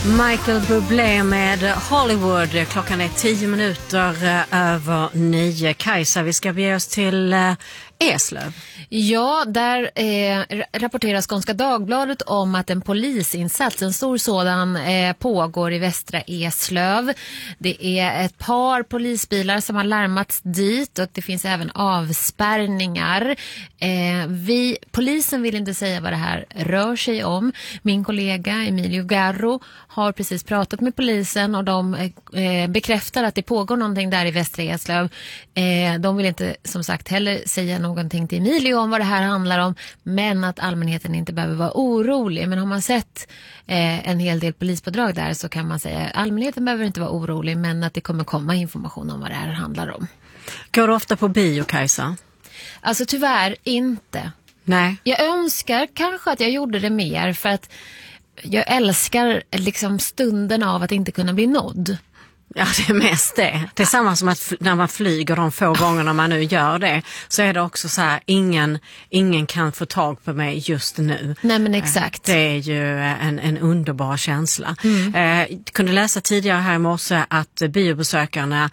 Michael Bublé med Hollywood. Klockan är 10 minuter över 9. Kajsa, vi ska bege oss till Eslöv. Ja, där rapporterar Skånska Dagbladet om att en polisinsats, en stor sådan, pågår i västra Eslöv. Det är ett par polisbilar som har larmats dit och det finns även avspärrningar. Polisen vill inte säga vad det här rör sig om. Min kollega Emilio Garro har precis pratat med polisen och de bekräftar att det pågår någonting där i västra Eslöv. De vill inte som sagt heller säga någonting till Emilio om vad det här handlar om, men att allmänheten inte behöver vara orolig. Men har man sett en hel del polispådrag där så kan man säga att allmänheten behöver inte vara orolig, men att det kommer komma information om vad det här handlar om. Går du ofta på bio, Kajsa? Alltså tyvärr inte. Nej. Jag önskar kanske att jag gjorde det mer, för att jag älskar liksom stunden av att inte kunna bli nådd. Ja, det är mest det. Det är samma som att när man flyger de få gångerna man nu gör det, så är det också så här, ingen kan få tag på mig just nu. Nej, men exakt. Det är ju en underbar känsla. Kunde läsa tidigare här i morse att biobesökarna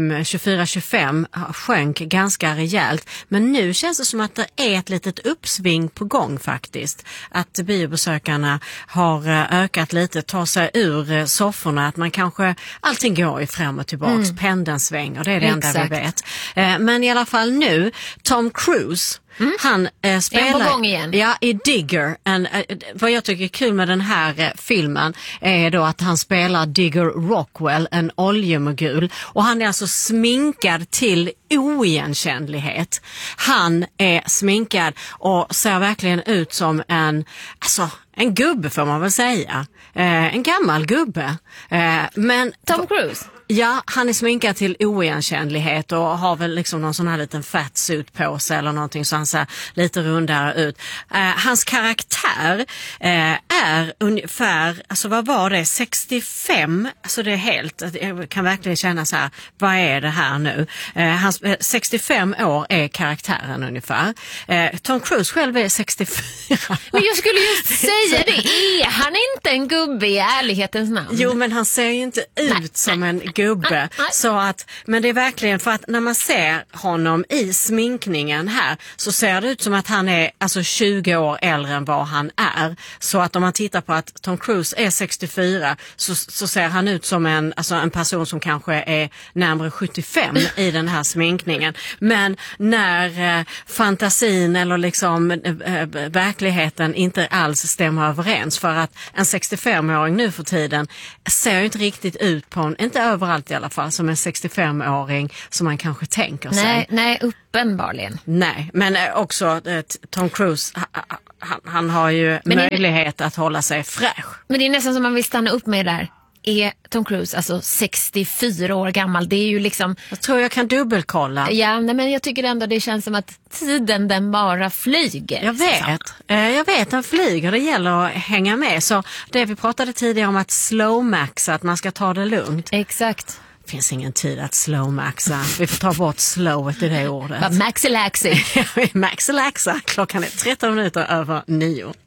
24-25 sjönk ganska rejält. Men nu känns det som att det är ett litet uppsving på gång faktiskt. Att biobesökarna har ökat lite, tar sig ur sofforna, att man kanske, allting går ju fram och tillbaks, pendeln svänger, det är det enda vi vet. Men i alla fall nu, Tom Cruise, han spelar på gång igen. Ja, i Digger. Vad jag tycker är kul med den här filmen är då att han spelar Digger Rockwell, en oljemogul, och han är alltså sminkad till oigenkännlighet. Han är sminkad och ser verkligen ut som en gubbe, får man väl säga. En gammal gubbe. Men Tom Cruise? Ja, han är sminkad till oigenkännlighet och har väl liksom någon sån här liten fatsuit på sig eller någonting, så han ser lite rundare ut. Hans karaktär är ungefär, alltså vad var det, 65, alltså det är helt, jag kan verkligen känna så här, vad är det här nu? 65 år är karaktären ungefär. Tom Cruise själv är 64. Men jag skulle just säga det, är han inte en gubbe i ärlighetens namn? Jo, men han ser ju inte ut som en gubbe. Så att, men det är verkligen för att när man ser honom i sminkningen här så ser det ut som att han är alltså 20 år äldre än vad han är. Så att om man tittar på att Tom Cruise är 64 så ser han ut som en person som kanske är närmare 75 i den här sminkningen. Men när fantasin eller liksom verkligheten inte alls stämmer överens, för att en 65-åring nu för tiden ser ju inte riktigt ut på inte överallt i alla fall, som en 65-åring som man kanske tänker sig. Nej, uppenbarligen. Nej, men också Tom Cruise, han har ju möjlighet att hålla sig fräsch. Men det är nästan som man vill stanna upp med där. Är Tom Cruise alltså 64 år gammal? Det är ju liksom... Jag tror jag kan dubbelkolla. Ja, men jag tycker ändå det känns som att tiden den bara flyger. Jag vet, den flyger. Det gäller att hänga med. Så det vi pratade tidigare om att slowmaxa, att man ska ta det lugnt. Exakt. Det finns ingen tid att slowmaxa. Vi får ta bort slowet i det ordet. Maxilaxi. Maxilaxa. Klockan är 13 minuter över 9.